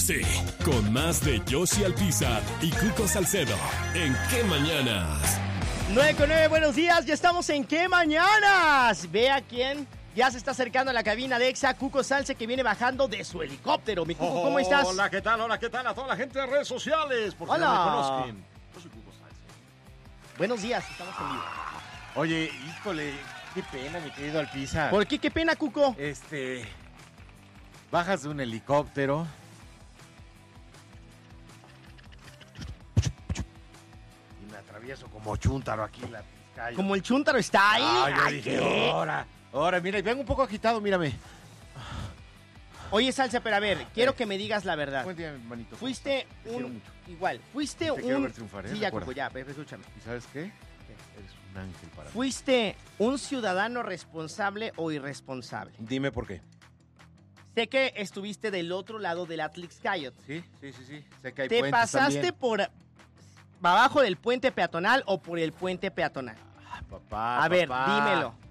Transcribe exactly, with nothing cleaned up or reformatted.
Sí, con más de Yoshi Alpizar y Cuco Salcedo. ¿En qué mañanas? nueve con nueve, buenos días, ya estamos en ¿Qué mañanas? Vea quién ya se está acercando a la cabina de Exa, Cuco Salce, que viene bajando de su helicóptero. Mi Cuco, ¿cómo estás? Hola, ¿qué tal? Hola, ¿qué tal? A toda la gente de redes sociales, por si Hola. no me conozcan. Yo soy Cuco Salce. Buenos días, estamos en vivo. Oye, híjole, qué pena, mi querido Alpizar. ¿Por qué? ¿Qué pena, Cuco? Este... Bajas de un helicóptero... y me atravieso como chúntaro aquí en la Pizcaya. Como el chúntaro está ahí. Ah, yo Ay, dije, ¿qué? ahora, ahora, mira, y vengo un poco agitado, mírame. Oye, Salsa, pero a ver, quiero que me digas la verdad. Buen día, hermanito. Fuiste Te quiero un... mucho. Igual, fuiste Te un... quiero ver triunfar, ¿eh? Sí, ya, Recuerda. Cuco, ya, pero escúchame. ¿Y sabes qué? Eres un ángel para mí. ¿Fuiste un ciudadano responsable o irresponsable? Dime por qué. Sé que estuviste del otro lado del Atlixcáyotl. Sí, sí, sí, sí. Sé que hay ¿Te puentes pasaste también. por abajo del puente peatonal o por el puente peatonal? Ah, papá, A ver, papá. dímelo.